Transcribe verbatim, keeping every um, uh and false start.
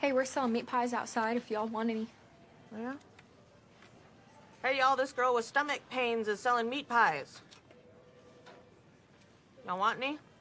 Hey, we're selling meat pies outside if y'all want any. Yeah? Hey, y'all, this girl with stomach pains is selling meat pies. Y'all want any?